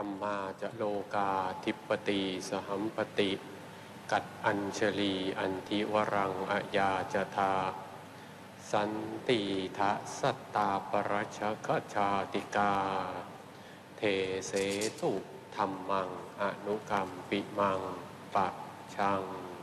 มมาจะโลกาธิปติสหัมปติกัดอัญชลีอันทิวรังอะยาจทาสันติทะสัตตาปรัชกชาติกาเทเสตุธรรมังอนุกรรมปิมังปะชัง